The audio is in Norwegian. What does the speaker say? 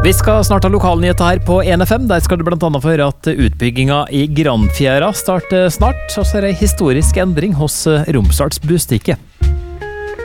Vi skal snart ha lokalnyheter her på 1FM. Der skal du blant annet få høre at utbygginga i Grandfjæra starter snart. Og så er det en historisk endring hos Romsdals Bustikke.